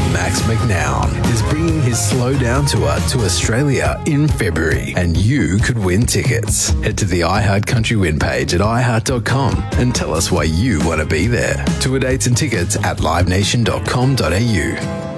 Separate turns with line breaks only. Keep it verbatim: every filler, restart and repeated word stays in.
Max McNown is bringing his Slow Down tour to Australia in February, and you could win tickets. Head to the iHeart Country Win page at i heart dot com and tell us why you want to be there. Tour dates and tickets at live nation dot com dot a u.